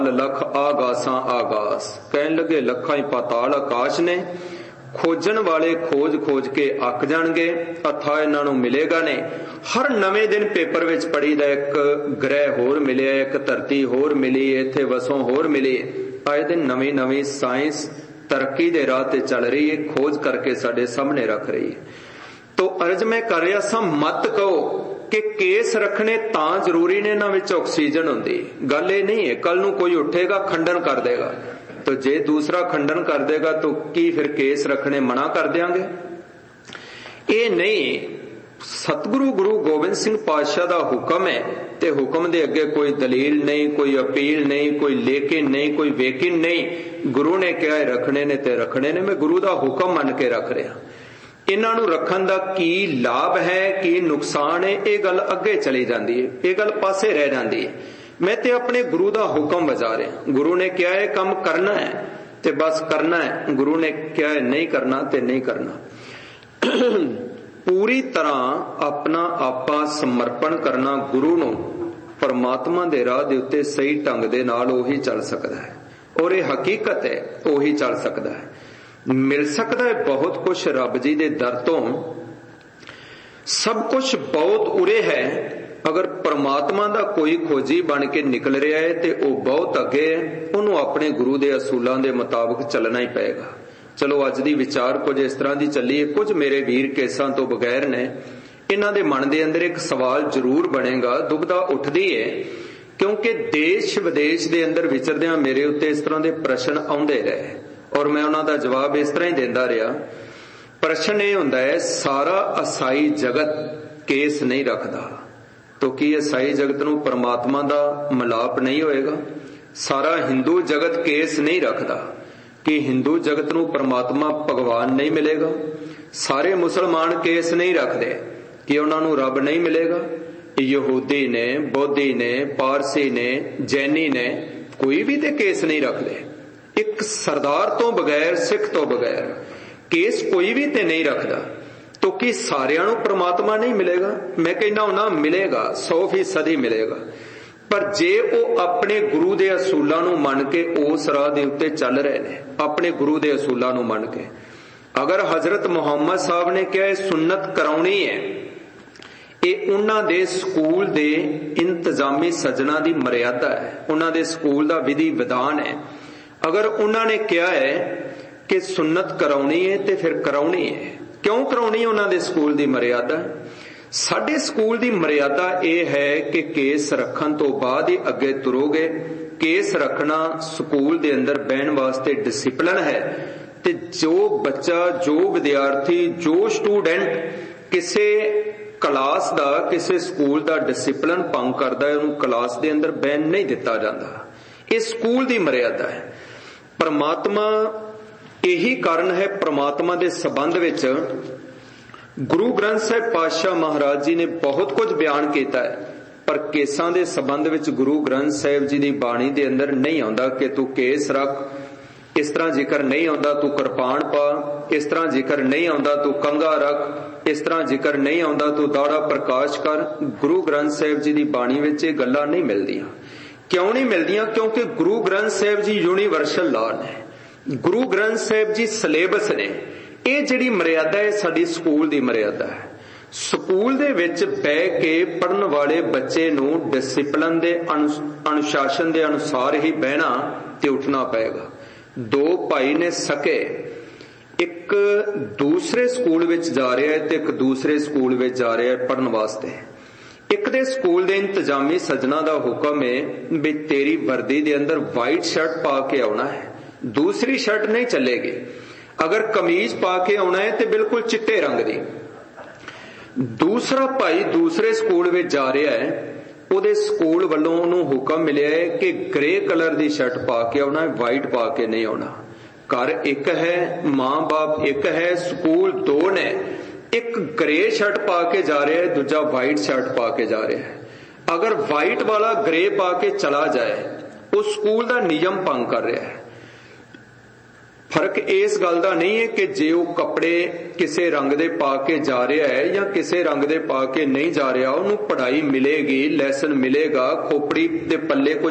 लख आगासां आगास, कहन लगे लखां ही पाताल आकाश ने, खोजन वाले खोज खोज के अक जाणगे, अथा इन्हां नूं मिलेगा नहीं। हर नवें दिन पेपर विच पढ़ीदा एक ग्रह होर मिलिया, एक धरती होर मिली, इत्थे वसों होर मिली। आए दिन नवीं नवीं साइंस तरक्की दे राह ते चल रही है, खोज करके साडे सामने रख रही है। तो अर्ज मैं कर रहा सा, मत कहो कि केस रखने तां जरूरी ने, इन्हां विच ऑक्सीजन हुंदी। गल ये नहीं है, कल नूं कोई उठेगा खंडन कर देगा, तो जे दूसरा खंडन कर देगा तो की फिर केस रखने मना कर देंगे? ये नहीं। सतगुरु गुरु गोबिंद सिंह पातशाह दा हुक्म है, ते हुक्म दे अगे कोई दलील नहीं, कोई अपील नहीं, कोई लेकिन नहीं, कोई वेकिन नहीं। गुरु ने कहा है रखने ने ते रखने ने, मैं गुरु दा हुक्म मन के रख रहा। इन्हां नूं रखण दा की लाभ है, की नुकसान है, ये गल अगे चली जाती है, ये गल पासे रह जाती है। मैं ते अपने गुरु दा हुक्म बजा रहा। गुरु ने क्या है काम करना है ते बस करना है, गुरु ने क्या है नहीं करना ते नहीं करना। पूरी तरह अपना आपा समर्पण करना गुरु नूं, परमात्मा दे राह दे उत्ते सही ढंग दे नाल ओही चल सकदा है, और ये हकीकत है ओही चल सकदा है। मिल सकदा है बहुत कुछ रब जी दे दर तो, सब कुछ बहुत उरे है। अगर परमात्मा दा कोई खोजी बन के निकल रहा है ते ओ बहुत अगे है, उन्होंने अपने गुरु दे असूलों दे मुताबिक चलना ही पएगा। चलो अज दी विचार कुछ इस तरह की चली है, कुछ मेरे वीर केसां तो बगैर ने। इन्हां दे मन दे अंदर एक सवाल जरूर बनेगा, दुविधा उठदी है, क्योंकि देश विदेश दे अंदर विचरदियां मेरे उत्ते इस तरह के प्रश्न आउंदे रहे, और मैं उन्हां दा जवाब इस तरह ही देंदा रहा। प्रश्न ये हुंदा है, सारा ईसाई जगत केस नहीं रखदा, तो की ईसाई जगत नूं परमात्मा दा मिलाप नहीं होएगा? सारा हिंदू जगत केस नहीं रखदा, कि हिंदू जगत नूं परमात्मा भगवान नहीं मिलेगा? सारे मुसलमान केस नहीं रखते कि उन्हां नूं रब नहीं मिलेगा? यहूदी ने, बौद्धी ने, पारसी ने, जैनी ने, कोई भी ते केस नहीं रखते। एक सरदार तो बगैर, सिख तो बगैर केस कोई भी ते नहीं रखता। तो कि सारियां नूं परमात्मा नहीं मिलेगा? मैं कहना हुंदा मिलेगा, 100% ही मिलेगा। पर जे वो अपने गुरु दे असूलां नूं मन के उस राह दे उत्ते चल रहे ने, अपने गुरु दे असूलां नूं मन के, अगर हजरत मुहम्मद साहब ने कहा सुन्नत कराउणी है, ये उन्हां दे स्कूल दे इंतजामी सजना दी मर्यादा है, उन्हां दे स्कूल दा विधि विधान है। अगर उन्हां ने कहा है कि सुन्नत कराउणी है ते फिर कराउणी है। क्यों कराउणी है? उन्हां दे स्कूल दी मर्यादा। साडे स्कूल दी मर्यादा यह है कि केस रखण तो बाद ही अगे तुरोगे। केस रखना स्कूल दे अंदर बहन वास्ते डिसिपलिन है, ते जो बच्चा, जो विद्यार्थी, जो स्टूडेंट किसे क्लास दा, किसे स्कूल दा डिसिपलिन भंग करदा है, उन्हें क्लास दे अंदर बहन नहीं दिता जाता। ये स्कूल दी मर्यादा है। परमात्मा यही कारण है, परमात्मा दे संबंध विच गुरु ग्रंथ साहिब पातशाह महाराज जी ने बहुत कुछ बयान किया है, पर केसां दे संबंध विच गुरु ग्रंथ साहिब जी दी बाणी दे अंदर नहीं आउंदा कि तू केस रख, इस तरह जिक्र नहीं आउंदा तू कृपाण पा, इस तरह जिक्र नहीं आउंदा तू कंघा रख, इस तरह जिक्र नहीं आउंदा तू दाड़ा प्रकाश कर। गुरु ग्रंथ साहिब जी दी बाणी विच ये गल्लां नहीं मिलदियां। क्यों नहीं मिलदियां? क्योंकि गुरु ग्रंथ साहिब जी यूनीवर्सल लॉ ने, गुरु ग्रंथ साहिब जी सिलेबस ने। ये जिहड़ी मर्यादा है साडी स्कूल दी मर्यादा है। स्कूल दे विच बह के पढ़न वाले बच्चे नूं डिसिपलिन दे अनुशासन दे अनुसार ही बहना ते उठना पएगा। दो भाई ने सके, एक दूसरे स्कूल विच जा रहा है ते एक दूसरे स्कूल विच जा रहा है पढ़न वास्ते। एक दे स्कूल दे इंतजामी सजना दा हुक्म है भी तेरी वर्दी दे अंदर वाइट शर्ट पा के आउणा है, दूसरी शर्ट नहीं चलेगी। अगर कमीज पा के आना है तो बिल्कुल चिट्टे रंग दी। दूसरा भाई दूसरे स्कूल में जा रहा है, उहदे स्कूल वालों उन्होंने हुक्म मिले है कि ग्रे कलर की शर्ट पा के आना है, वाइट पा के नहीं आना। घर एक है, मां बाप एक है, स्कूल दो ने। एक ग्रे शर्ट पा के जा रहा है, दूजा वाइट शर्ट पा के जा रहा है। अगर वाइट वाला ग्रे पा के चला जाए, उस स्कूल का नियम भंग कर रहा है। फर्क इस गल का नहीं है कि जे वो कपड़े किसी रंग दे पा के जा रहा है या किसी रंग दे पा के नहीं जा रहा, उन्होंने पढ़ाई मिलेगी, लैसन मिलेगा, खोपड़ी दे पल्ले कुछ